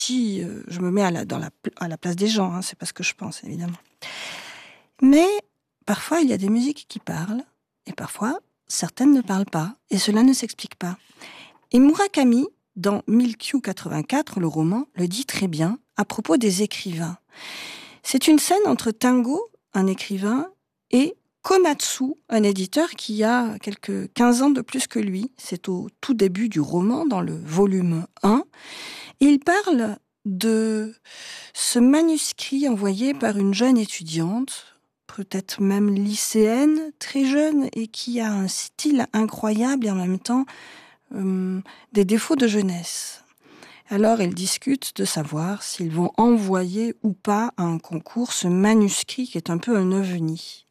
Si je me mets à la place des gens, hein, c'est pas ce que je pense, évidemment. Mais parfois, il y a des musiques qui parlent, et parfois, certaines ne parlent pas, et cela ne s'explique pas. Et Murakami, dans 1000Q84, le roman, le dit très bien à propos des écrivains. C'est une scène entre Tango, un écrivain, et Komatsu, un éditeur qui a quelques 15 ans de plus que lui. C'est au tout début du roman, dans le volume 1. Il parle de ce manuscrit envoyé par une jeune étudiante, peut-être même lycéenne, très jeune, et qui a un style incroyable et en même temps des défauts de jeunesse. Alors ils discutent de savoir s'ils vont envoyer ou pas à un concours ce manuscrit qui est un peu un ovni.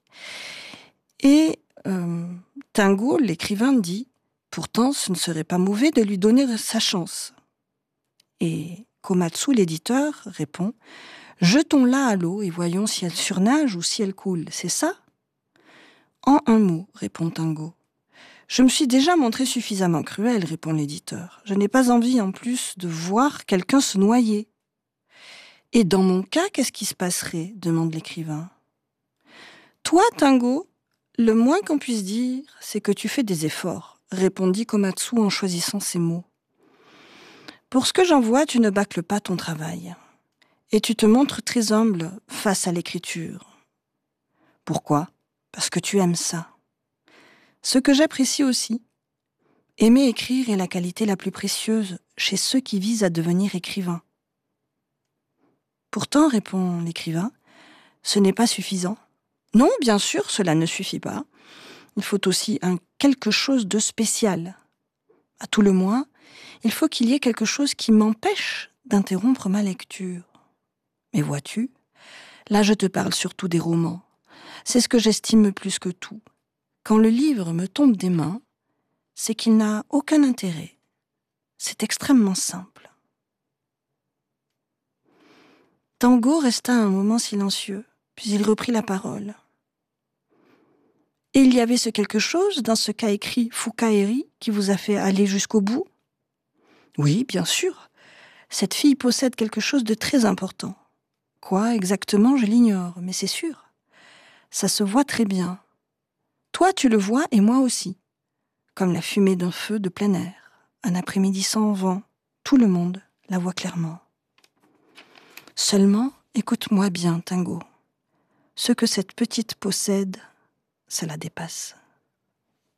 Et Tango, l'écrivain, dit « Pourtant, ce ne serait pas mauvais de lui donner sa chance. » Et Komatsu, l'éditeur, répond « Jetons-la à l'eau et voyons si elle surnage ou si elle coule, c'est ça ?» En un mot, répond Tango. « Je me suis déjà montré suffisamment cruel, répond l'éditeur. Je n'ai pas envie, en plus, de voir quelqu'un se noyer. » « Et dans mon cas, qu'est-ce qui se passerait ?» demande l'écrivain. « Toi, Tango, le moins qu'on puisse dire, c'est que tu fais des efforts, répondit Komatsu en choisissant ses mots. Pour ce que j'en vois, tu ne bâcles pas ton travail. Et tu te montres très humble face à l'écriture. Pourquoi ? Parce que tu aimes ça. Ce que j'apprécie aussi. Aimer écrire est la qualité la plus précieuse chez ceux qui visent à devenir écrivains. Pourtant, répond l'écrivain, ce n'est pas suffisant. Non, bien sûr, cela ne suffit pas. Il faut aussi quelque chose de spécial. À tout le moins, il faut qu'il y ait quelque chose qui m'empêche d'interrompre ma lecture. Mais vois-tu, là je te parle surtout des romans. C'est ce que j'estime plus que tout. Quand le livre me tombe des mains, c'est qu'il n'a aucun intérêt. C'est extrêmement simple. Tango resta un moment silencieux, puis il reprit la parole. Et il y avait ce quelque chose dans ce qu'a écrit Fukaeri qui vous a fait aller jusqu'au bout ? Oui, bien sûr. Cette fille possède quelque chose de très important. Quoi exactement, je l'ignore, mais c'est sûr. Ça se voit très bien. Toi, tu le vois et moi aussi. Comme la fumée d'un feu de plein air. Un après-midi sans vent. Tout le monde la voit clairement. Seulement, écoute-moi bien, Tango. Ce que cette petite possède, ça la dépasse.